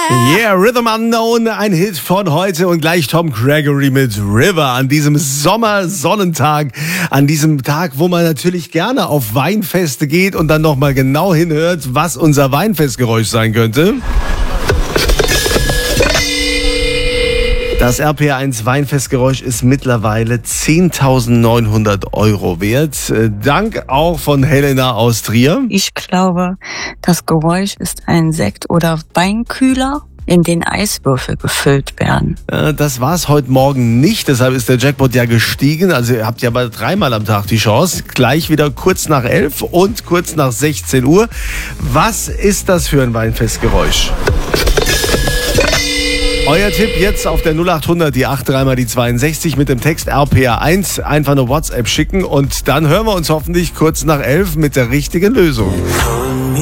Yeah, Rhythm Unknown, ein Hit von heute und gleich Tom Gregory mit River an diesem Sommersonnentag, an diesem Tag, wo man natürlich gerne auf Weinfeste geht und dann nochmal genau hinhört, was unser Weinfestgeräusch sein könnte. Das RPR1 Weinfestgeräusch ist mittlerweile 10.900 € wert. Dank auch von Helena aus Trier. Ich glaube, das Geräusch ist ein Sekt- oder Weinkühler, in den Eiswürfel gefüllt werden. Das war's heute Morgen nicht, deshalb ist der Jackpot ja gestiegen. Also ihr habt ja mal 3-mal am Tag die Chance. Gleich wieder kurz nach 11 und kurz nach 16 Uhr. Was ist das für ein Weinfestgeräusch? Euer Tipp jetzt auf der 0800, die 83 mal die 62 mit dem Text RPR1. Einfach eine WhatsApp schicken und dann hören wir uns hoffentlich kurz nach 11 mit der richtigen Lösung.